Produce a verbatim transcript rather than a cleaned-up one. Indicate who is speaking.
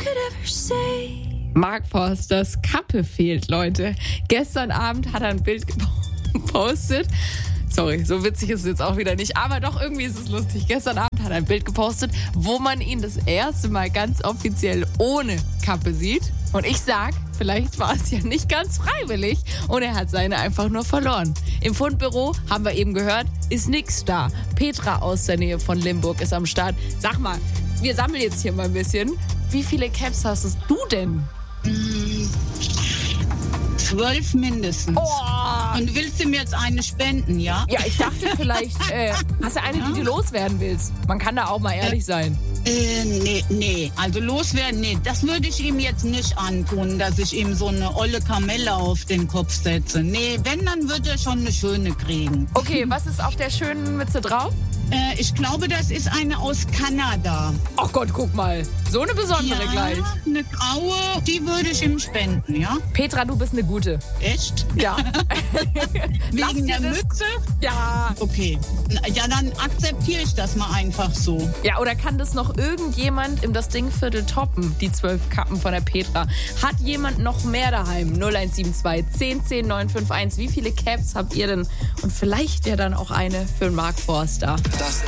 Speaker 1: Mark Forsters Kappe fehlt, Leute. Gestern Abend hat er ein Bild gepostet. Sorry, so witzig ist es jetzt auch wieder nicht, aber doch irgendwie ist es lustig. Gestern Abend hat er ein Bild gepostet, wo man ihn das erste Mal ganz offiziell ohne Kappe sieht. Und ich sag, vielleicht war es ja nicht ganz freiwillig und er hat seine einfach nur verloren. Im Fundbüro, haben wir eben gehört, ist nix da. Petra aus der Nähe von Limburg ist am Start. Sag mal, wir sammeln jetzt hier mal ein bisschen. Wie viele Caps hast du denn?
Speaker 2: Mm, zwölf mindestens.
Speaker 1: Oh.
Speaker 2: Und willst du mir jetzt eine spenden, ja?
Speaker 1: Ja, ich dachte vielleicht, äh, hast du eine, die du loswerden willst? Man kann da auch mal ehrlich sein.
Speaker 2: Äh, nee, nee. Also loswerden, nee. Das würde ich ihm jetzt nicht antun, dass ich ihm so eine olle Kamelle auf den Kopf setze. Nee, wenn, dann wird er schon eine schöne kriegen.
Speaker 1: Okay, was ist auf der schönen Mütze drauf?
Speaker 2: Äh, ich glaube, das ist eine aus Kanada.
Speaker 1: Ach Gott, guck mal. So eine besondere
Speaker 2: Ja,
Speaker 1: gleich.
Speaker 2: eine graue, die würde ich ihm spenden, ja?
Speaker 1: Petra, du bist eine gute.
Speaker 2: Echt?
Speaker 1: Ja. Lass
Speaker 2: Wegen
Speaker 1: dir
Speaker 2: der
Speaker 1: das-
Speaker 2: Mütze?
Speaker 1: Ja.
Speaker 2: Okay. Ja, dann akzeptiere ich das mal einfach so.
Speaker 1: Ja, oder kann das noch irgendjemand im Das Ding-Viertel toppen, die zwölf Kappen von der Petra? Hat jemand noch mehr daheim? null eins sieben zwei, zehn, zehn, neun fünf eins. Wie viele Caps habt ihr denn? Und vielleicht ja dann auch eine für Mark Forster.
Speaker 3: Das